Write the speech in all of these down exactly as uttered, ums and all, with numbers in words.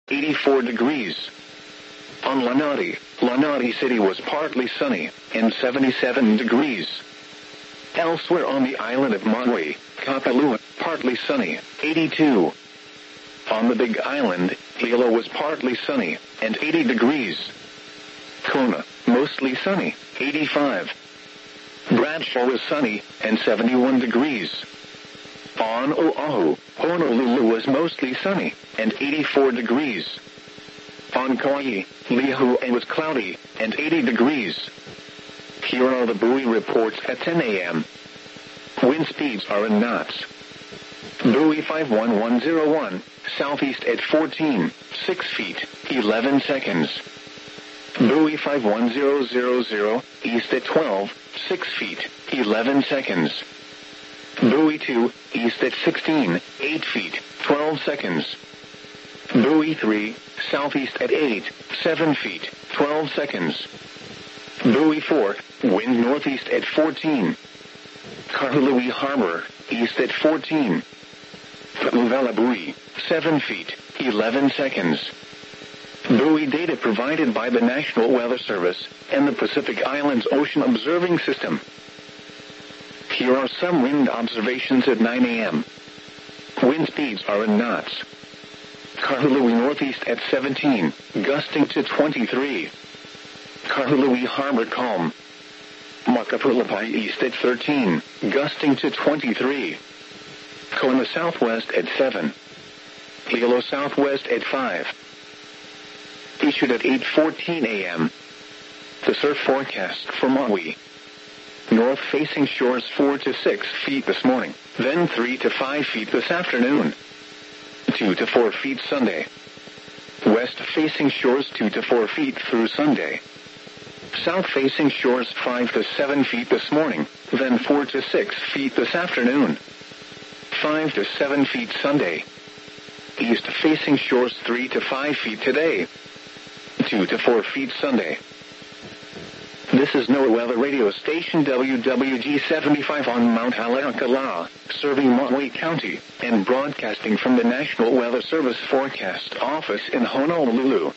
eighty-four degrees. On Lanati, Lanati City was partly sunny, and seventy-seven degrees. Elsewhere on the island of Maui, Kapalua, partly sunny, eighty-two. On the Big Island, Hilo was partly sunny, and eighty degrees. Kona, mostly sunny, eighty-five. Bradshaw was sunny, and seventy-one degrees. On Oahu, Honolulu was mostly sunny, and eighty-four degrees. On Kauai, Lihue was cloudy, and eighty degrees. Here are the buoy reports at ten a m Wind speeds are in knots. Buoy five one one zero one, southeast at fourteen, six feet, eleven seconds. Buoy five one zero zero zero, east at twelve, six feet, eleven seconds. Buoy two, east at sixteen, eight feet, twelve seconds. Buoy three, southeast at eight, seven feet, twelve seconds. Buoy four, wind northeast at fourteen. Kahului Harbor, east at fourteen. Pumuvela Buoy, seven feet, eleven seconds. Buoy data provided by the National Weather Service and the Pacific Islands Ocean Observing System. Here are some wind observations at nine a m Wind speeds are in knots. Kahului northeast at seventeen, gusting to twenty-three. Kahului Harbor calm. Makapulapai east at thirteen, gusting to twenty-three. Kona southwest at seven. Hilo southwest at five. Issued at eight fourteen a m The surf forecast for Maui. North-facing shores four to six feet this morning, then three to five feet this afternoon. two to four feet Sunday. West-facing shores two to four feet through Sunday. South-facing shores five to seven feet this morning, then four to six feet this afternoon. five to seven feet Sunday. East-facing shores three to five feet today. two to four feet Sunday. This is NOAA Weather Radio Station W W G seventy-five on Mount Haleakala, serving Maui County, and broadcasting from the National Weather Service Forecast Office in Honolulu.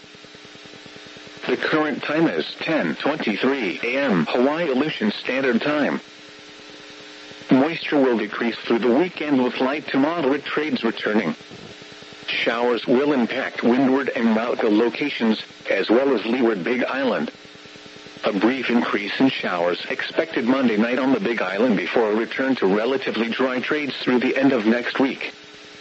The current time is ten twenty-three a m Hawaii Aleutian Standard Time. Moisture will decrease through the weekend with light to moderate trades returning. Showers will impact windward and Mauka locations, as well as leeward Big Island. A brief increase in showers expected Monday night on the Big Island before a return to relatively dry trades through the end of next week.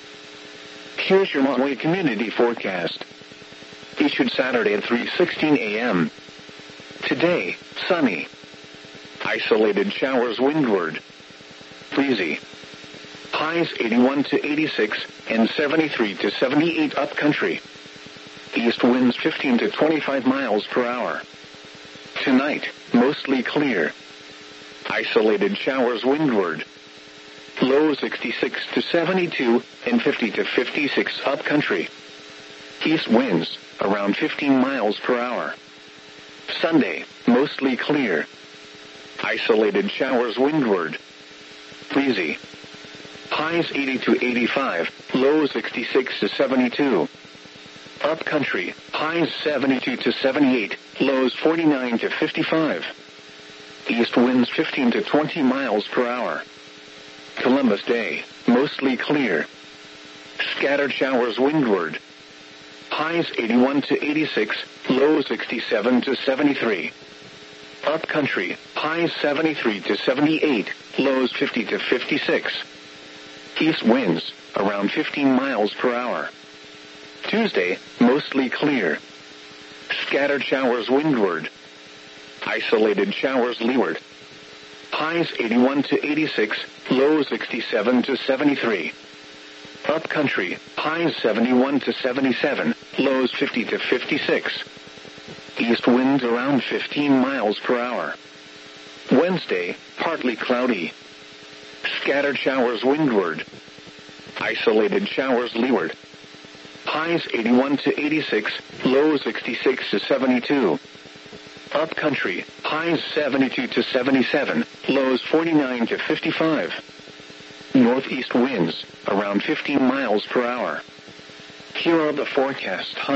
Here's your Maui community forecast. Issued Saturday at three sixteen a m Today, sunny. Isolated showers windward. Breezy. Highs eighty-one to eighty-six and seventy-three to seventy-eight upcountry. East winds fifteen to twenty-five miles per hour. Tonight, mostly clear. Isolated showers windward. Low sixty-six to seventy-two and fifty to fifty-six upcountry. East winds around fifteen miles per hour. Sunday, mostly clear. Isolated showers windward. Breezy. Highs eighty to eighty-five, low sixty-six to seventy-two. Upcountry, highs seventy-two to seventy-eight, lows forty-nine to fifty-five. East winds fifteen to twenty miles per hour. Columbus Day, mostly clear. Scattered showers windward. Highs eighty-one to eighty-six, lows sixty-seven to seventy-three. Upcountry, highs seventy-three to seventy-eight, lows fifty to fifty-six. East winds around fifteen miles per hour. Tuesday, mostly clear. Scattered showers windward. Isolated showers leeward. Highs eighty-one to eighty-six, lows sixty-seven to seventy-three. Upcountry, highs seventy-one to seventy-seven, lows fifty to fifty-six. East winds around fifteen miles per hour. Wednesday, partly cloudy. Scattered showers windward. Isolated showers leeward. Highs eighty-one to eighty-six, lows sixty-six to seventy-two. Upcountry, highs seventy-two to seventy-seven, lows forty-nine to fifty-five. Northeast winds, around fifteen miles per hour. Here are the forecast highs.